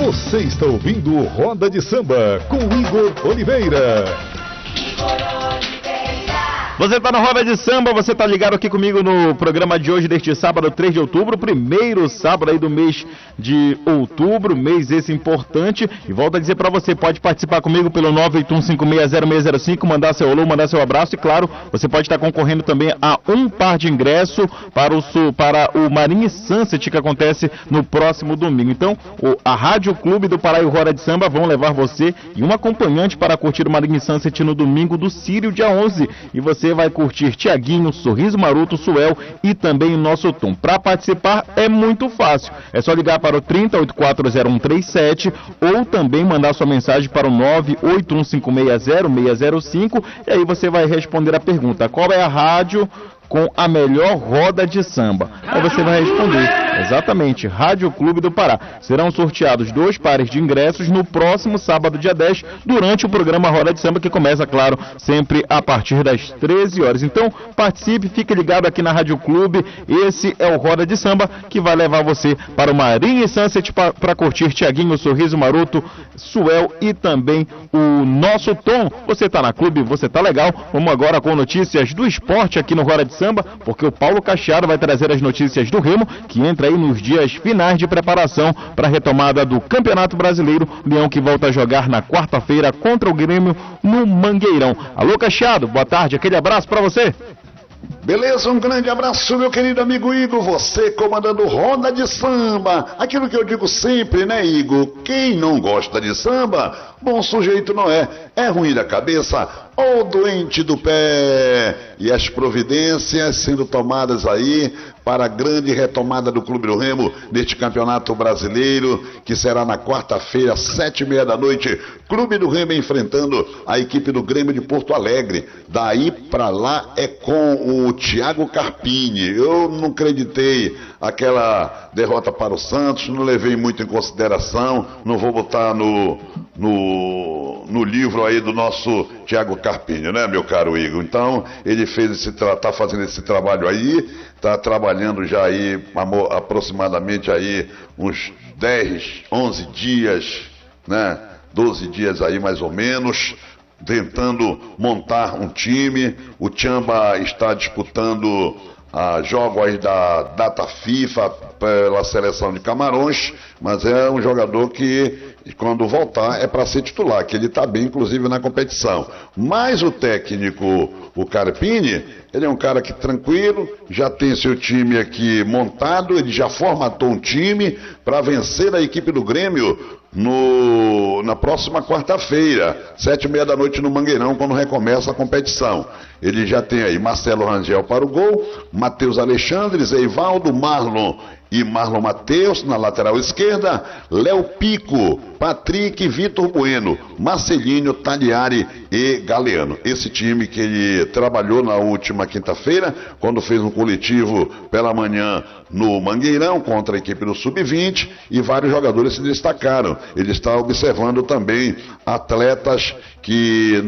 Você está ouvindo o Roda de Samba com Igor Oliveira. Você está na Roda de Samba, você está ligado aqui comigo no programa de hoje, deste sábado, 3 de outubro, primeiro sábado aí do mês de outubro, mês esse importante. E volto a dizer para você, pode participar comigo pelo 981560605, mandar seu alô, mandar seu abraço. E claro, você pode estar concorrendo também a um par de ingresso para o Marine Sunset, que acontece no próximo domingo. Então, a Rádio Clube do Pará e o Roda de Samba vão levar você e um acompanhante para curtir o Marine Sunset no domingo do Círio, dia 11. E você vai curtir Tiaguinho, Sorriso Maroto, Suel e também o nosso Tom. Para participar é muito fácil, é só ligar para o 30840137 ou também mandar sua mensagem para o 981560605 e aí você vai responder a pergunta: qual é a rádio com a melhor roda de samba? Aí você vai responder, exatamente, Rádio Clube do Pará. Serão sorteados 2 pares de ingressos no próximo sábado, dia 10, durante o programa Roda de Samba, que começa, claro, sempre a partir das 13 horas. Então, participe, fique ligado aqui na Rádio Clube. Esse é o Roda de Samba, que vai levar você para o Marine Sunset para curtir Tiaguinho, Sorriso Maroto, Suel e também o nosso Tom. Você está na Clube, você está legal. Vamos agora com notícias do esporte aqui no Roda de Samba, porque o Paulo Cacheado vai trazer as notícias do Remo, que entra aí nos dias finais de preparação para a retomada do Campeonato Brasileiro. Leão que volta a jogar na quarta-feira contra o Grêmio no Mangueirão. Alô, Cacheado, boa tarde, aquele abraço para você. Beleza, um grande abraço, meu querido amigo Igor, você comandando Roda de Samba. Aquilo que eu digo sempre, né, Igor? Quem não gosta de samba, bom sujeito não é. É ruim da cabeça ou doente do pé. E as providências sendo tomadas aí para a grande retomada do Clube do Remo neste Campeonato Brasileiro, que será na quarta-feira, 7h30 da noite. Clube do Remo enfrentando a equipe do Grêmio de Porto Alegre. Daí pra lá é com o Thiago Carpini. Eu não acreditei aquela derrota para o Santos, não levei muito em consideração, não vou botar no livro aí do nosso Thiago Carpini, né, meu caro Igor? Então, ele tá fazendo esse trabalho aí, tá trabalhando já aí aproximadamente aí uns 10, 11 dias, né, 12 dias aí mais ou menos, tentando montar um time. O Tchamba está disputando jogos da data FIFA pela seleção de Camarões, mas é um jogador que, quando voltar, é para ser titular, que ele está bem, inclusive, na competição. Mas o técnico, o Carpini, ele é um cara que tranquilo, já tem seu time aqui montado, ele já formatou um time para vencer a equipe do Grêmio na próxima quarta-feira, 7h30 da noite no Mangueirão, quando recomeça a competição. Ele já tem aí Marcelo Rangel para o gol, Matheus Alexandre, Eivaldo, Marlon e Marlon Matheus na lateral esquerda, Léo Pico, Patrick, Vitor Bueno, Marcelinho, Tagliari e Galeano. Esse time que ele trabalhou na última quinta-feira, quando fez um coletivo pela manhã no Mangueirão contra a equipe do Sub-20, e vários jogadores se destacaram. Ele está observando também atletas que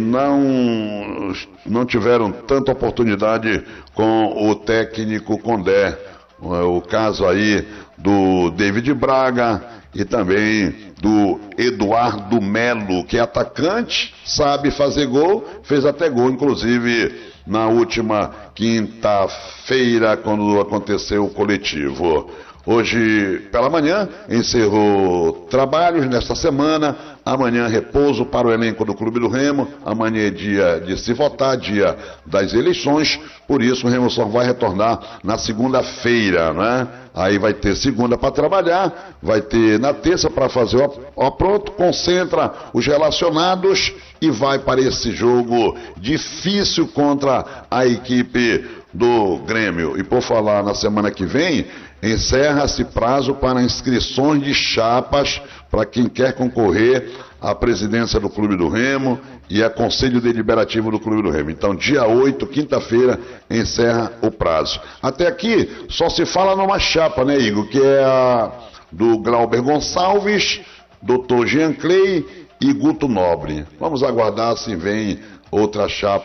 não tiveram tanta oportunidade com o técnico Condé. O caso aí do David Braga e também do Eduardo Melo, que é atacante, sabe fazer gol, fez até gol, inclusive, na última quinta-feira, quando aconteceu o coletivo. Hoje, pela manhã, encerrou trabalhos nesta semana. Amanhã, repouso para o elenco do Clube do Remo. Amanhã é dia de se votar, dia das eleições. Por isso, o Remo só vai retornar na segunda-feira, né? Aí vai ter segunda para trabalhar, vai ter na terça para fazer o pronto, concentra os relacionados e vai para esse jogo difícil contra a equipe do Grêmio. E por falar na semana que vem, encerra-se prazo para inscrições de chapas para quem quer concorrer à presidência do Clube do Remo e a Conselho Deliberativo do Clube do Remo. Então, dia 8, quinta-feira, encerra o prazo. Até aqui, só se fala numa chapa, né, Igor? Que é a do Glauber Gonçalves, Dr. Jean Clay e Guto Nobre. Vamos aguardar se vem outra chapa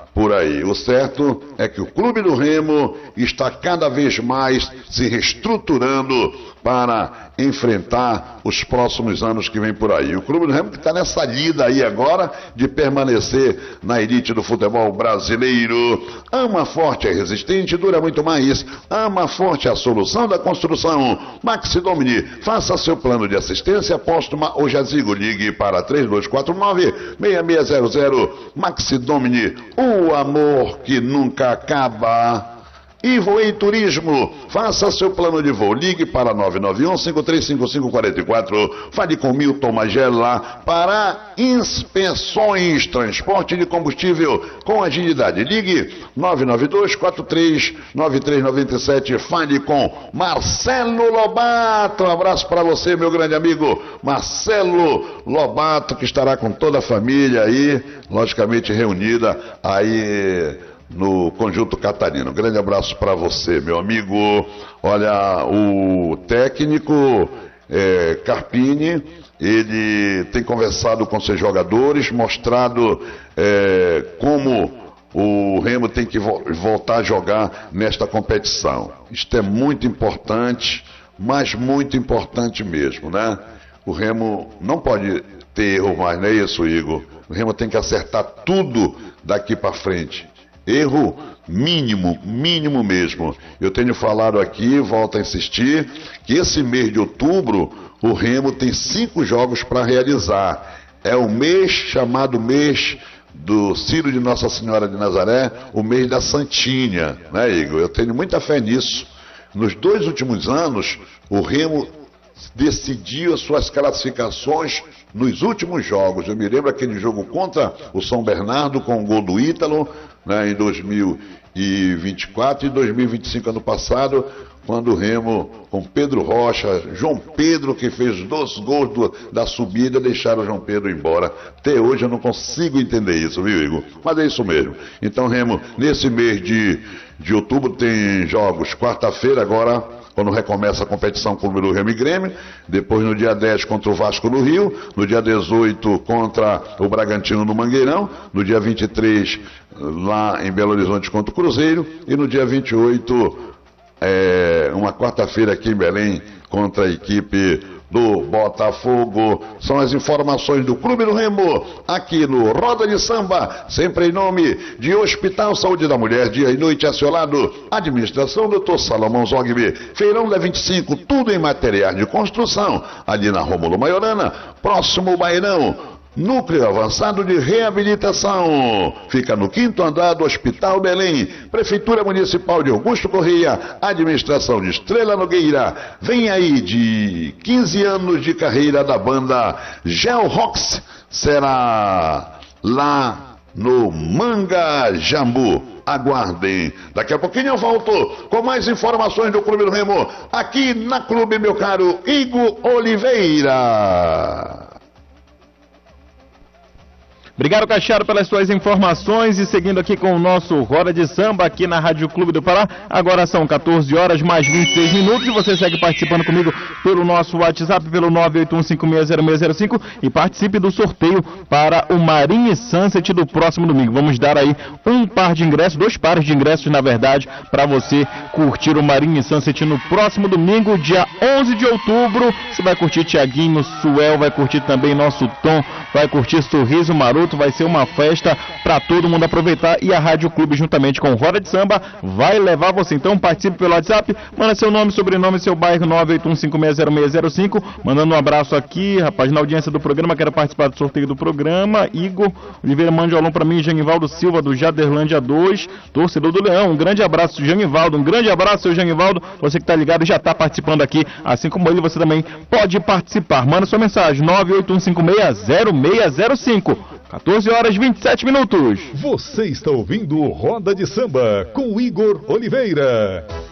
por aí. O certo é que o Clube do Remo está cada vez mais se reestruturando para enfrentar os próximos anos que vem por aí. O Clube do Remo que está nessa lida aí agora de permanecer na elite do futebol brasileiro. Ama Forte é resistente, dura muito mais. Ama Forte é a solução da construção. Maxi Domini, faça seu plano de assistência póstuma ou jazigo. Ligue para 3249-6600. Maxi Domini, o amor que nunca acaba. E Voei Turismo, faça seu plano de voo, ligue para 991-535544, fale com Milton Magela para inspeções, transporte de combustível com agilidade, ligue 992-439397, fale com Marcelo Lobato, um abraço para você, meu grande amigo Marcelo Lobato, que estará com toda a família aí, logicamente reunida aí no Conjunto Catarino. Um grande abraço para você, meu amigo. Olha, o técnico Carpini, ele tem conversado com seus jogadores, mostrado como o Remo tem que voltar a jogar nesta competição. Isto é muito importante, mas muito importante mesmo, né? O Remo não pode ter erro mais, não é isso, Igor? O Remo tem que acertar tudo daqui para frente. Erro mínimo mesmo. Eu tenho falado aqui, volto a insistir, que esse mês de outubro, o Remo tem 5 jogos para realizar. É o mês chamado mês do Círio de Nossa Senhora de Nazaré, o mês da Santinha, né, Igor? Eu tenho muita fé nisso. Nos 2 últimos anos, o Remo decidiu as suas classificações nos últimos jogos. Eu me lembro aquele jogo contra o São Bernardo com o gol do Ítalo, né, em 2024 e 2025, ano passado, quando o Remo, com Pedro Rocha, João Pedro, que fez 2 gols da subida, deixaram o João Pedro embora. Até hoje eu não consigo entender isso, viu, Igor? Mas é isso mesmo. Então, Remo, nesse mês de outubro tem jogos. Quarta-feira agora, quando recomeça a competição com o Clube do Remo e Grêmio, depois no dia 10 contra o Vasco no Rio, no dia 18 contra o Bragantino no Mangueirão, no dia 23 lá em Belo Horizonte contra o Cruzeiro, e no dia 28, uma quarta-feira aqui em Belém, contra a equipe do Botafogo. São as informações do Clube do Remo, aqui no Roda de Samba, sempre em nome de Hospital Saúde da Mulher, dia e noite a seu lado, administração Dr. Salomão Zogby, Feirão da 25, tudo em materiais de construção, ali na Rômulo Maiorana, próximo ao Bairão. Núcleo Avançado de Reabilitação, fica no 5º andar do Hospital Belém. Prefeitura Municipal de Augusto Correia, administração de Estrela Nogueira. Vem aí de 15 anos de carreira da banda Gel Rocks, será lá no Manga Jambu. Aguardem. Daqui a pouquinho eu volto com mais informações do Clube do Remo, aqui na Clube, meu caro Igor Oliveira. Obrigado, Cacharo, pelas suas informações, e seguindo aqui com o nosso Roda de Samba aqui na Rádio Clube do Pará. Agora são 14 horas mais 26 minutos e você segue participando comigo pelo nosso WhatsApp, pelo 981560605, e participe do sorteio para o Marine Sunset do próximo domingo. Vamos dar aí 2 pares de ingressos, na verdade, para você curtir o Marine Sunset no próximo domingo, dia 11 de outubro. Você vai curtir Tiaguinho, Suel, vai curtir também nosso Tom, vai curtir Sorriso Maroto. Vai ser uma festa para todo mundo aproveitar, e a Rádio Clube, juntamente com o Roda de Samba, vai levar você. Então participe pelo WhatsApp, manda seu nome, sobrenome, seu bairro, 981560605, mandando um abraço aqui, rapaz, na audiência do programa. Quero participar do sorteio do programa. Igor Oliveira, mande um alô para mim, Janivaldo Silva, do Jaderlândia 2, torcedor do Leão. Um grande abraço, Janivaldo, um grande abraço, seu Janivaldo, você que está ligado e já está participando aqui, assim como ele, você também pode participar. Manda sua mensagem, 981560605. 14 horas e 27 minutos. Você está ouvindo Roda de Samba com Igor Oliveira.